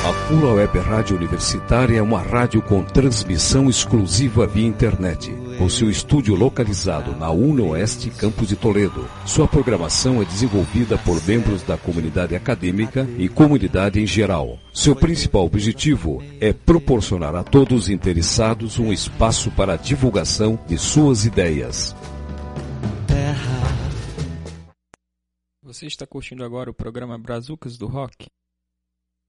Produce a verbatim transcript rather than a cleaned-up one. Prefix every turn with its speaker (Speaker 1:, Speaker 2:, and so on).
Speaker 1: A Pula Web Rádio Universitária é uma rádio com transmissão exclusiva via internet, com seu estúdio localizado na UniOeste, campus de Toledo. Sua programação é desenvolvida por membros da comunidade acadêmica e comunidade em geral. Seu principal objetivo é proporcionar a todos interessados um espaço para a divulgação de suas ideias.
Speaker 2: Você está curtindo agora o programa Brazucas do Rock?